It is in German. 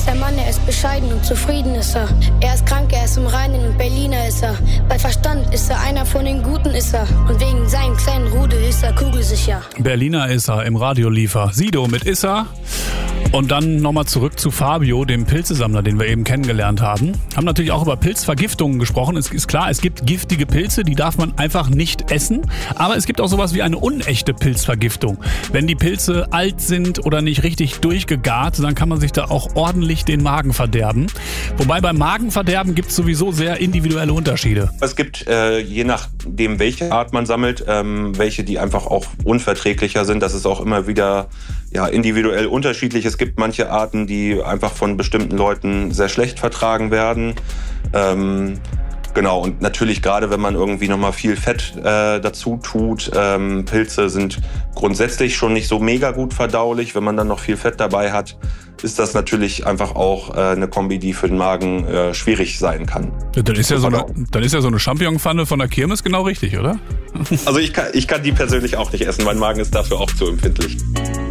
der Mann, er ist bescheiden und zufrieden ist er. Er ist krank, er ist im Reinen und Berliner ist er. Bei Verstand ist er einer von den Guten ist er. Und wegen seinem kleinen Rudel ist er kugelsicher. Berliner ist er im Radioliefer. Sido mit Issa. Und dann nochmal zurück zu Fabio, dem Pilzesammler, den wir eben kennengelernt haben. Haben natürlich auch über Pilzvergiftungen gesprochen. Es ist klar, es gibt giftige Pilze, die darf man einfach nicht essen. Aber es gibt auch sowas wie eine unechte Pilzvergiftung. Wenn die Pilze alt sind oder nicht richtig durchgegart, dann kann man sich da auch ordentlich den Magen verderben. Wobei beim Magenverderben gibt es sowieso sehr individuelle Unterschiede. Es gibt, je nachdem, welche Art man sammelt, welche, die einfach auch unverträglicher sind. Das ist auch immer wieder individuell unterschiedlich. Es gibt manche Arten, die einfach von bestimmten Leuten sehr schlecht vertragen werden. Genau, und natürlich gerade, wenn man irgendwie nochmal viel Fett dazu tut, Pilze sind grundsätzlich schon nicht so mega gut verdaulich. Wenn man dann noch viel Fett dabei hat, ist das natürlich einfach auch eine Kombi, die für den Magen schwierig sein kann. Ja, dann ist ja so eine Champignonpfanne von der Kirmes genau richtig, oder? Also ich kann die persönlich auch nicht essen. Mein Magen ist dafür auch zu empfindlich.